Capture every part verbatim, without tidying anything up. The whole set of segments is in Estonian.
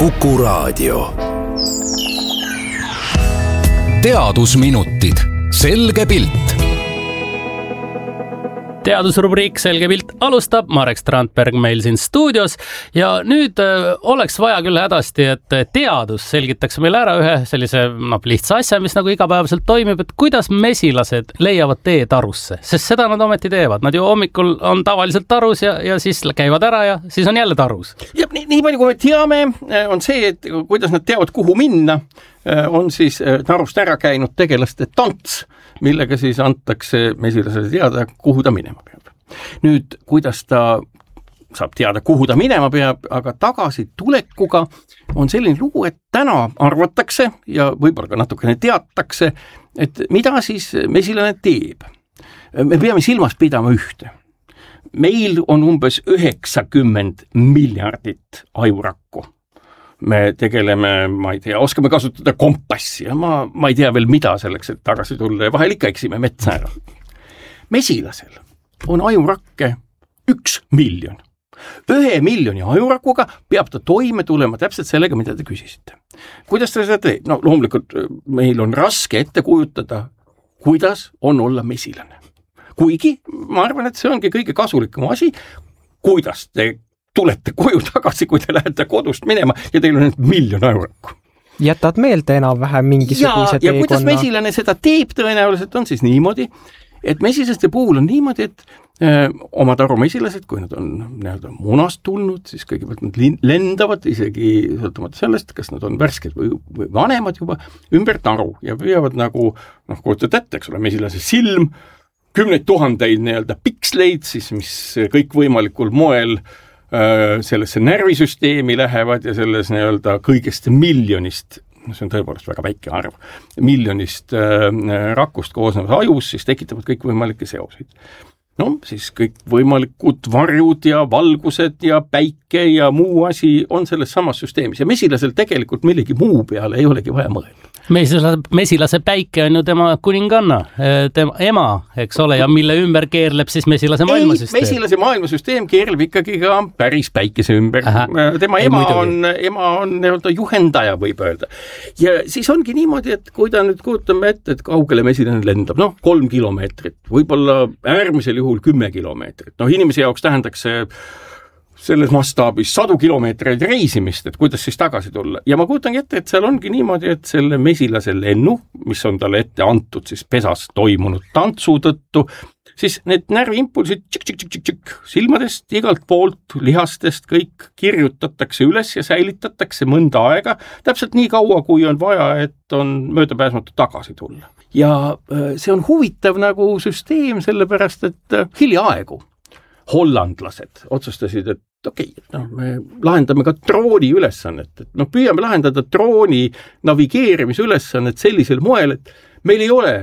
Kuku Raadio. Teadusminutid. Selge pilt. Teadusrubriik Selge pilt alustab, Marek Strandberg meil siin stuudios ja nüüd öö, oleks vaja küll hädasti, et teadus selgitaks meile ära ühe sellise no, lihtsa asja, mis nagu igapäevaselt toimib, et kuidas mesilased leiavad tee tarusse, sest seda nad ometi teevad. Nad ju hommikul on tavaliselt tarus ja, ja siis käivad ära ja siis on jälle tarus. Ja nii, nii palju kui me teame, on see, et kuidas nad teavad, kuhu minna, on siis tarust ära käinud tegelaste tants, millega siis antakse mesilasele teada, kuhu ta minema peab. Nüüd, kuidas ta saab teada, kuhu ta minema peab, aga tagasi tulekuga on selline lugu, et täna arvatakse ja võib-olla ka natukene teatakse, et mida siis mesilane teeb. Me peame silmas pidama ühte. Meil on umbes üheksakümmend miljardit ajurakku. Me tegeleme, ma ei tea, oskame kasutada kompassi ja ma, ma ei tea veel mida selleks, et tagasi tulla ja vahel ikka eksime metsa ära. Mesilasel on ajurakke üks miljon. Ühe miljoni ajurakuga peab ta toime tulema täpselt sellega, mida te küsisite. Kuidas ta seda teeb? No loomulikult meil on raske ette kujutada, kuidas on olla mesilane. Kuigi ma arvan, et see ongi kõige kasulikum asi, kuidas te tulete koju tagasi, kui te lähete kodust minema ja teil on nüüd miljon ajurakku. Jätad meelde enam vähem mingisuguse ja, ja kuidas mesilane seda teeb tõenäoliselt on siis niimoodi, et mesilaste puhul on niimoodi, et öö, oma tarumesilased, kui nad on nii-öelda munast tulnud, siis kõigepealt nad lendavad isegi sõltumata sellest, kas nad on värsked või, või vanemad juba ümber taru ja püüavad nagu, noh, kujutad ette, eks ole, mesilase silm, kümneid tuhandeid nii-öelda piksleid, siis mis kõik võimalikul moel sellesse närvisüsteemi lähevad ja selles nii-öelda kõigest miljonist, see on tõepoolest väga väike arv, miljonist äh, rakust koosnevas ajus, siis tekitavad kõik võimalikke seoseid. No, siis kõik võimalikud varjud ja valgused ja päike ja muu asi on selles samas süsteemis ja mesilasel tegelikult millegi muu peale ei olegi vaja mõelda. Mesilase, mesilase päike on ju tema kuninganna, tema ema, eks ole, ja mille ümber keerleb siis mesilase maailmasüsteem? Ei, mesilase maailmasüsteem keerleb ikkagi ka päris päikese ümber. Aha. Tema ema ei, on, ema on nii-öelda juhendaja, võib öelda. Ja siis ongi niimoodi, et kui ta nüüd kuutame ette, et kaugele mesilane lendab, noh, kolm kilomeetrit, võib-olla äärmisel juhul kümme kilomeetrit. Noh, inimese jaoks tähendaks see selles mastaabis sadu kilomeetreid reisimist, et kuidas siis tagasi tulla. Ja ma kuutangi ette, et seal ongi niimoodi, et selle mesilase lennu, mis on talle ette antud siis pesas toimunud tantsu tõttu, siis need närviimpulsid tšik, tšik, tšik, tšik, silmadest, igalt poolt, lihastest kõik kirjutatakse üles ja säilitatakse mõnda aega, täpselt nii kaua, kui on vaja, et on möödapääsmatu tagasi tulla. Ja see on huvitav nagu süsteem, sellepärast, et hiljaaegu hollandlased otsustasid, et okei, okay, no, me lahendame ka drooni ülesannet, et no, püüame lahendada drooni navigeerimise ülesannet sellisel moel, et meil ei ole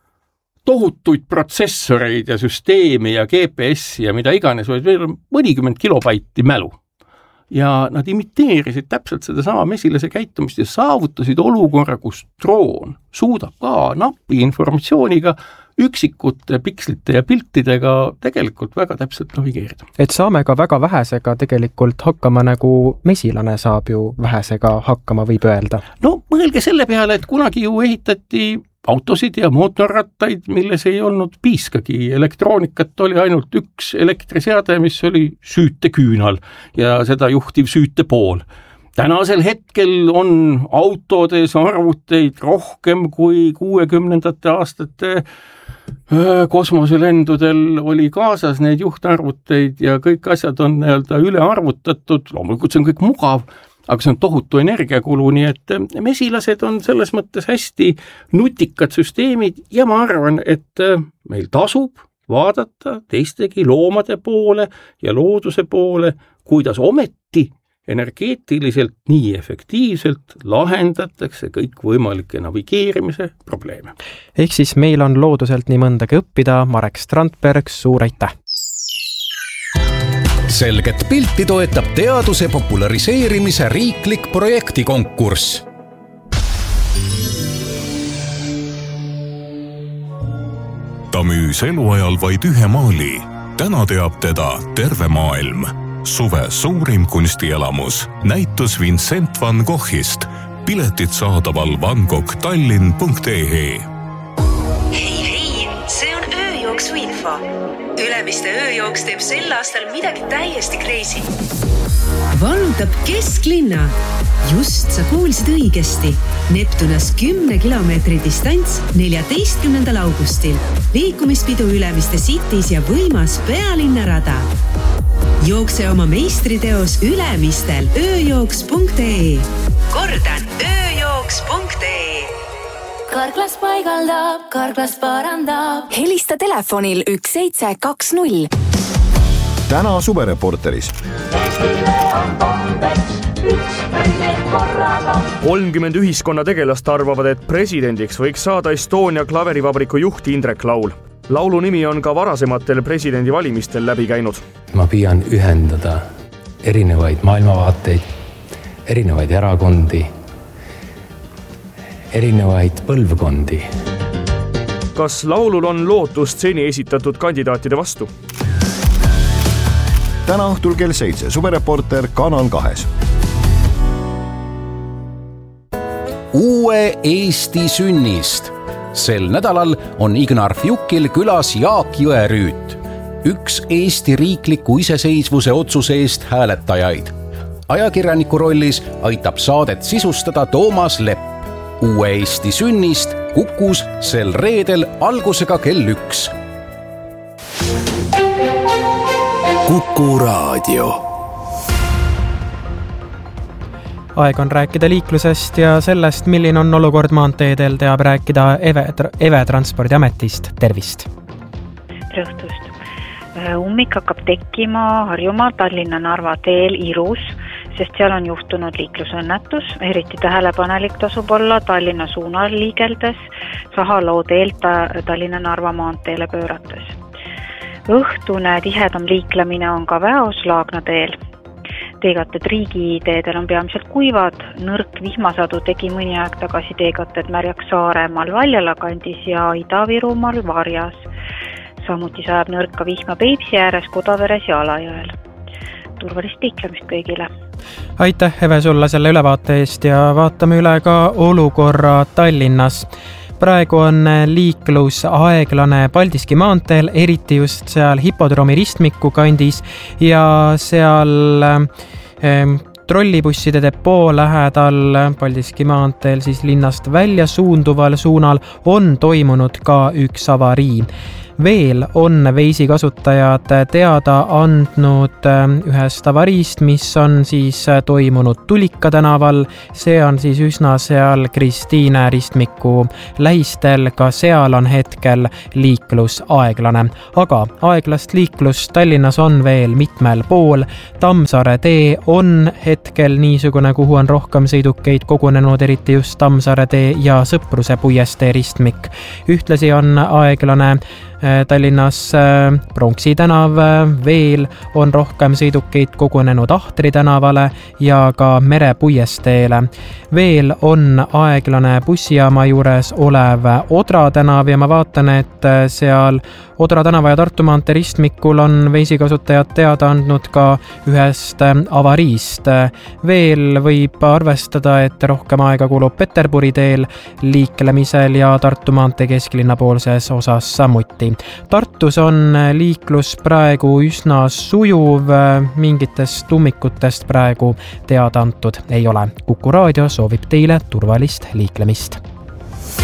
tohutuid protsessoreid ja süsteemi ja G P S-i ja mida iganes, vaid meil on mõnikümmend kilobaiti mälu. Ja nad imiteerisid täpselt seda sama mesilase käitumist ja saavutasid olukorra, kus droon suudab ka napi informatsiooniga üksikute pikslite ja piltidega tegelikult väga täpselt navigeerida. Et saame ka väga vähesega tegelikult hakkama, nagu mesilane saab ju vähesega hakkama, võib öelda. No mõelge selle peale, et kunagi ju ehitati autosid ja mootorrattaid, milles ei olnud piiskagi. Elektroonikat oli ainult üks elektriseade, mis oli süüteküünal ja seda juhtiv süütepool. Tänasel hetkel on autodes arvuteid rohkem kui kuuekümnendate aastate kosmoselendudel oli kaasas neid juhtarvuteid ja kõik asjad on nii-öelda üle arvutatud, loomulikult see on kõik mugav, aga see on tohutu energiakulu, nii et mesilased on selles mõttes hästi nutikad süsteemid ja ma arvan, et meil tasub vaadata teistegi loomade poole ja looduse poole, kuidas ometi energeetiliselt nii efektiivselt lahendatakse kõik võimalike navigeerimise probleeme. Ehk siis meil on looduselt nii mõndagi õppida. Marek Strandberg, suur aitäh! Selget pilti toetab teaduse populariseerimise riiklik projektikonkurss. Ta müüs eluajal vaid ühe maali. Täna teab teda terve maailm. Suve suurim kunstielamus. Näitus Vincent van Goghist. Piletid saadaval vangoghtallinn punkt ee. Hei, hei, see on ööjooksu info. Ülemiste ööjooks teeb sel aastal midagi täiesti crazy. Vallutab kesklinna. Just sa kuulsid õigesti. Neptunas kümne kilomeetri distants neljateistkümnendal augustil. Liikumispidu Ülemiste Cities ja võimas pealinnarada. Jookse oma meistriteos Ülemistel ööjooks punkt ee. Kordan, ööjooks punkt ee. Karklas paigaldab, Karklas parandab. Helista telefonil üks seitse kaks null. Täna Suvereporteris. kolmkümmend ühiskonna tegelast arvavad, et presidendiks võiks saada Estonia klaverivabriku juht Indrek Laul. Laulu nimi on ka varasematel presidendivalimistel läbi käinud. Ma püüan ühendada erinevaid maailmavaateid, erinevaid erakondi, erinevaid põlvkondi. Kas Laulul on lootust seni esitatud kandidaatide vastu? Täna õhtul kell seitse Suvereporter Kanal kahes. Uue Eesti sünnist. Sel nädalal on Ignar Fjukil külas Jaak Jõerüüt, üks Eesti riikliku iseseisvuse otsuse eest hääletajaid. Ajakirjaniku rollis aitab saadet sisustada Toomas Lepp. Uue Eesti sünnist Kukus sel reedel algusega kell üks. Kuku Raadio. Aeg on rääkida liiklusest ja sellest, milline on olukord maanteedel, teab rääkida Eve, Eve Transpordiametist. Tervist! Trõhtust! Ummik hakkab tekkima Harjumaa Tallinna-Narva teel Irus, sest seal on juhtunud liiklusõnnetus. Eriti tähelepanelik tasub olla Tallinna suunal liigeldes Sahaloo teelt Tallinna-Narva maanteele pöörates. Õhtune tihedam liiklemine on ka Väos Laagna teel. Teekatted riigiteedel on peamiselt kuivad, nõrk vihmasadu tegi mõni aeg tagasi teekatted märjaks Saaremaal Valjala kandis ja Ida-Virumaal Varjas. Samuti sajab nõrka vihma Peipsi ääres, Kodaveres ja Alajõel. Turvalist liiklemist kõigile. Aitäh, Eve, sulle selle ülevaate eest ja vaatame üle ka olukorra Tallinnas. Praegu on liiklus aeglane Paldiski maanteel, eriti just seal hipodroomi ristmiku kandis ja seal eh, trollibusside depoo lähedal Paldiski maanteel siis linnast välja suunduval suunal on toimunud ka üks avarii. Veel on Veisi kasutajad teada andnud ühest avariist, mis on siis toimunud Tulika tänaval. See on siis üsna seal Kristiine ristmiku lähistel, ka seal on hetkel liiklus aeglane. Aga aeglast liiklus Tallinnas on veel mitmel pool. Tammsaare tee on hetkel niisugune, kuhu on rohkem sõidukeid kogunenud, eriti just Tammsaare tee ja Sõpruse puiestee ristmik. Ühtlasi on aeglane Tallinnas Pronksi tänav, veel on rohkem sõidukeid kogunenud Ahtri tänavale ja ka Merepuiesteele. Veel on aeglane bussijaama juures olev Odra tänav ja ma vaatan, et seal Odra tänava ja Tartu maantee ristmikul on Veisi kasutajad teada andnud ka ühest avariist. Veel võib arvestada, et rohkem aega kulub Peterburi teel liiklemisel ja Tartu maantee kesklinna poolses osas samuti. Tartus on liiklus praegu üsna sujuv, mingitest tummikutest praegu teada antud ei ole. Kuku Raadio soovib teile turvalist liiklemist.